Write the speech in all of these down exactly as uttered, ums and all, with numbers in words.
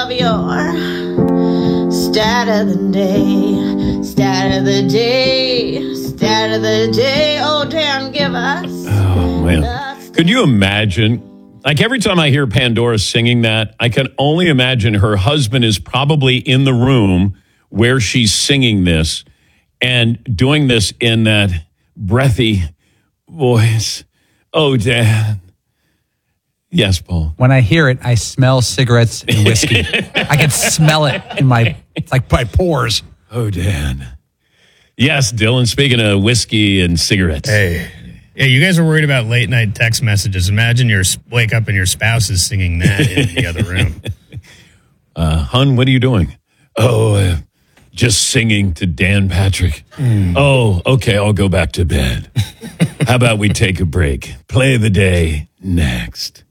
of your stat of the day, stat of the day, stat of the day. Oh, Dan, give us. Oh, man. Could you imagine? Like every time I hear Pandora singing that, I can only imagine her husband is probably in the room where she's singing this and doing this in that breathy voice. Oh, Dan. Yes, Paul. When I hear it, I smell cigarettes and whiskey. I can smell it in my, like my pores. Oh, Dan. Yes, Dylan, speaking of whiskey and cigarettes. Hey. Yeah, you guys are worried about late night text messages. Imagine you wake up and your spouse is singing that in the other room. Uh, hun, what are you doing? Oh, uh, just singing to Dan Patrick. Mm. Oh, okay, I'll go back to bed. How about we take a break? Play of the day next.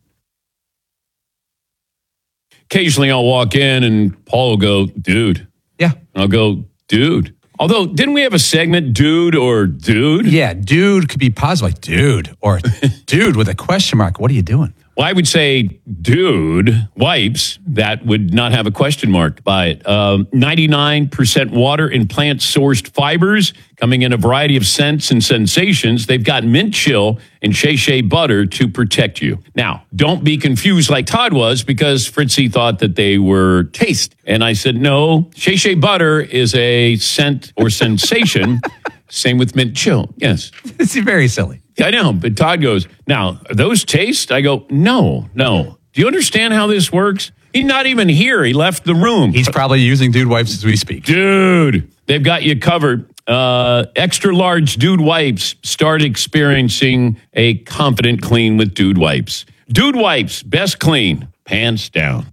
Occasionally I'll walk in and Paul will go, dude. Yeah. I'll go, dude. Although, didn't we have a segment, dude or dude? Yeah, dude could be positive, like dude, or dude with a question mark. What are you doing? Well, I would say, dude, wipes, that would not have a question mark by it. Um, ninety-nine percent water and plant-sourced fibers, coming in a variety of scents and sensations. They've got mint chill and Shea Shea butter to protect you. Now, don't be confused like Todd was, because Fritzy thought that they were taste. And I said, no, Shea Shea butter is a scent or sensation. Same with mint chill. Yes. It's very silly. I know, but Todd goes, now, are those taste? I go, no, no. Do you understand how this works? He's not even here. He left the room. He's probably using dude wipes as we speak. Dude, they've got you covered. Uh, extra large Dude wipes. Start experiencing a confident clean with Dude wipes. Dude wipes, best clean, pants down.